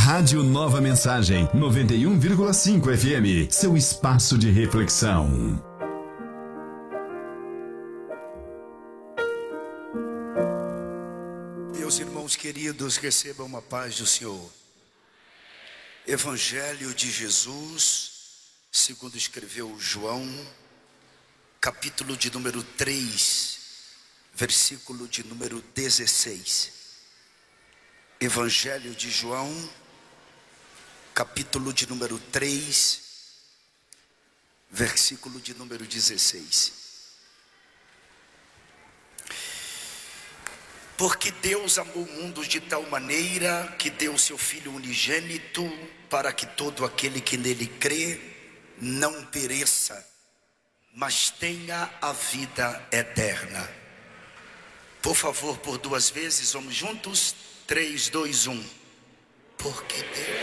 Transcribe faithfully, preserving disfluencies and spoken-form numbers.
Rádio Nova Mensagem, noventa e um vírgula cinco F M, seu espaço de reflexão. Meus irmãos queridos, recebam a paz do Senhor. Evangelho de Jesus, segundo escreveu João, capítulo de número três, versículo de número dezesseis. Evangelho de João, capítulo de número três, versículo de número dezesseis. Porque Deus amou o mundo de tal maneira que deu o seu Filho unigênito, para que todo aquele que nele crê não pereça, mas tenha a vida eterna. Por favor, por duas vezes, vamos juntos? três, dois, um. Porque Deus